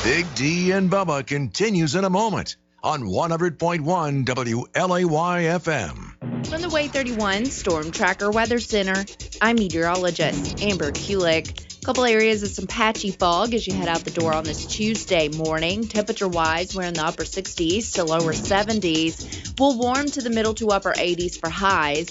Big D and Bubba continues in a moment on 100.1 WLAY FM. From the Way 31 Storm Tracker Weather Center, I'm meteorologist Amber Kulik. A couple areas of some patchy fog as you head out the door on this Tuesday morning. Temperature-wise, we're in the upper 60s to lower 70s. We'll warm to the middle to upper 80s for highs.